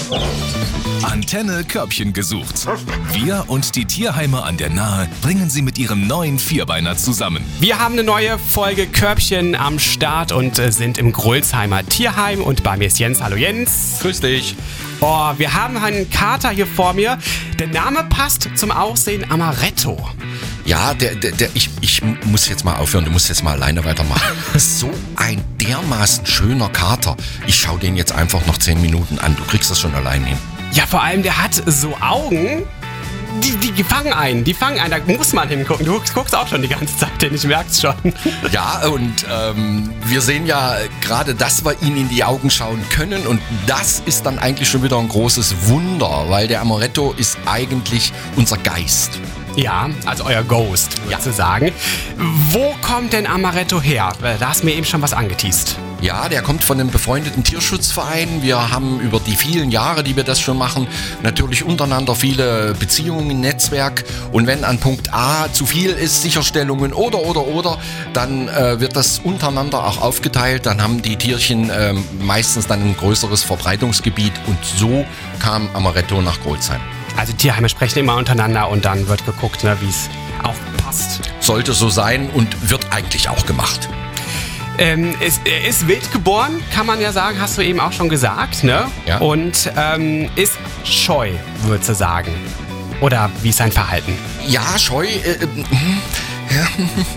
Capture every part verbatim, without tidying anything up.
Antenne Körbchen gesucht. Wir und die Tierheime an der Nahe bringen Sie mit ihrem neuen Vierbeiner zusammen. Wir haben eine neue Folge Körbchen am Start und äh, sind im Grölsheimer Tierheim. Und bei mir ist Jens. Hallo Jens. Grüß dich. Oh, wir haben einen Kater hier vor mir. Der Name passt zum Aussehen Amaretto. Ja, der, der, der, ich, ich muss jetzt mal aufhören, du musst jetzt mal alleine weitermachen. So ein dermaßen schöner Kater. Ich schau den jetzt einfach noch zehn Minuten an. Du kriegst das schon allein hin. Ja, vor allem, der hat so Augen, die, die, die fangen ein, die fangen ein, da muss man hingucken. Du guckst auch schon die ganze Zeit hin, ich merk's schon. Ja, und ähm, wir sehen ja gerade, dass wir ihn in die Augen schauen können und das ist dann eigentlich schon wieder ein großes Wunder, weil der Amaretto ist eigentlich unser Geist. Ja, also euer Ghost, würdest du sagen. Wo kommt denn Amaretto her? Da hast du mir eben schon was angeteast. Ja, der kommt von einem befreundeten Tierschutzverein. Wir haben über die vielen Jahre, die wir das schon machen, natürlich untereinander viele Beziehungen im Netzwerk. Und wenn an Punkt A zu viel ist, Sicherstellungen oder, oder, oder, dann äh, wird das untereinander auch aufgeteilt. Dann haben die Tierchen äh, meistens dann ein größeres Verbreitungsgebiet. Und so kam Amaretto nach Grölsheim. Also Tierheime sprechen immer untereinander und dann wird geguckt, ne, wie es auch passt. Sollte so sein und wird eigentlich auch gemacht. Ähm, ist, er ist wild geboren, kann man ja sagen, hast du eben auch schon gesagt, ne? Ja. Und ähm, ist scheu, würdest du sagen. Oder wie ist sein Verhalten? Ja, scheu. Äh, äh, ja.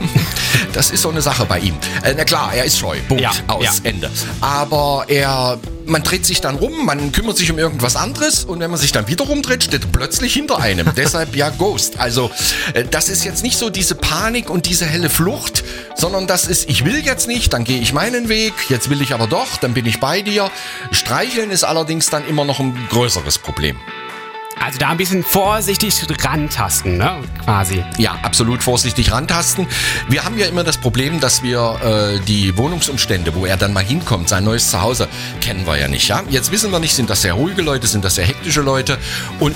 Das ist so eine Sache bei ihm. Äh, na klar, er ist scheu. Punkt. Ja, Aus. ja. Ende. Aber er, man dreht sich dann rum, man kümmert sich um irgendwas anderes und wenn man sich dann wieder rumdreht, steht er plötzlich hinter einem. Deshalb ja Ghost. Also äh, das ist jetzt nicht so diese Panik und diese helle Flucht, sondern das ist, ich will jetzt nicht, dann gehe ich meinen Weg, jetzt will ich aber doch, dann bin ich bei dir. Streicheln ist allerdings dann immer noch ein größeres Problem. Also da ein bisschen vorsichtig rantasten, ne, quasi. Ja, absolut vorsichtig rantasten. Wir haben ja immer das Problem, dass wir äh, die Wohnungsumstände, wo er dann mal hinkommt, sein neues Zuhause, kennen wir ja nicht. Ja? Jetzt wissen wir nicht, sind das sehr ruhige Leute, sind das sehr hektische Leute. Und